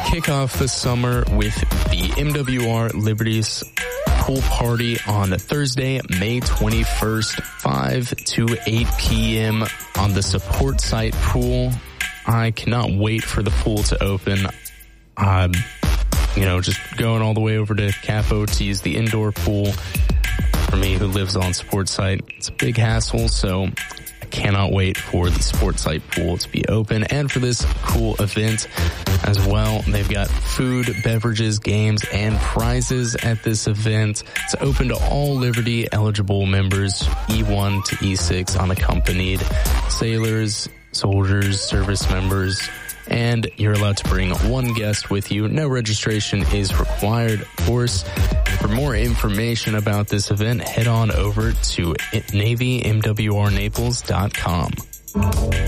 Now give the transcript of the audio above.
Kick off the summer with the MWR Liberties pool party on Thursday, May 21st, 5 to 8 p.m. on the support site pool. I cannot wait for the pool to open. Just going all the way over to Capo to use the indoor pool. For me, who lives on sports site, it's a big hassle, so I cannot wait for the sports site pool to be open and for this cool event as well. They've got food, beverages, games, and prizes at this event. It's open to all Liberty eligible members, E1 to E6, unaccompanied sailors, soldiers, service members, and you're allowed to bring one guest with you. No registration is required, of course. For more information about this event, head on over to NavyMWRNaples.com.